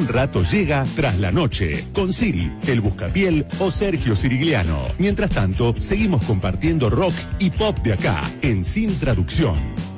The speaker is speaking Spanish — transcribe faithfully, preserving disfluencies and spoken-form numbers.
un rato llega Tras la Noche, con Siri, El Buscapiel o Sergio Sirigliano. Mientras tanto, seguimos compartiendo rock y pop de acá, en Sin Traducción.